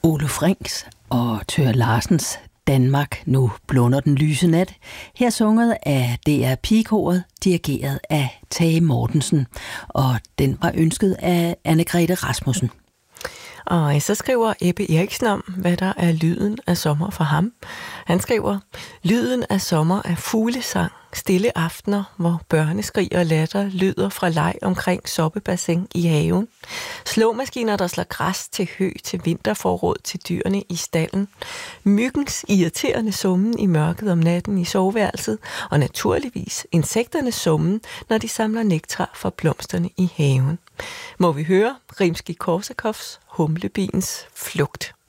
Ole Frings og Thøger Larsens Danmark, nu blunder den lyse nat. Her sunget af DR Pigekoret, dirigeret af Tage Mortensen, og den var ønsket af Anne-Grethe Rasmussen. Og så skriver Ebbe Eriksen om, hvad der er lyden af sommer for ham. Han skriver, lyden af sommer er fuglesang, stille aftener, hvor børneskrig og latter lyder fra leg omkring soppebassin i haven. Slåmaskiner, der slår græs til hø til vinterforråd til dyrene i stallen. Myggens irriterende summen i mørket om natten i soveværelset. Og naturligvis insekternes summen, når de samler nektar fra blomsterne i haven. Må vi høre Rimskij-Korsakovs Humlebiens flugt.